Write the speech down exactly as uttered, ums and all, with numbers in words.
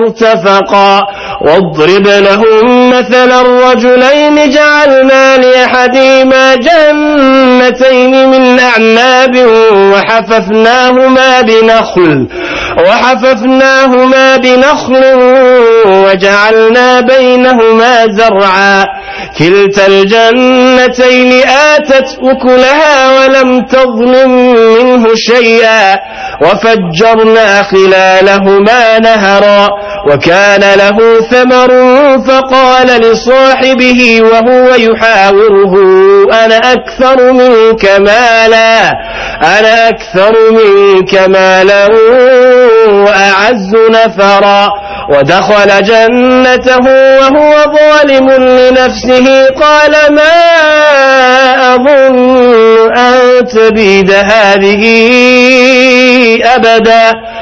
ارتفقا واضرب لهم مثلا الرجلين جعلنا لأحدهما جنتين من أعناب وحففناهما بنخل وحففناهما بنخل وجعلنا بينهما زرعا كلتا الجنتين آتت أكلها ولم تظلم منه شيئا وفجرنا خلالهما نهرا وكان له ثمر فقال لصاحبه وهو يحاوره أنا أكثر منك مالا أنا أكثر منك مالا وأعز نفرا ودخل جنته وهو ظالم لنفسه قال ما أظن أن تبيد هذه أبدا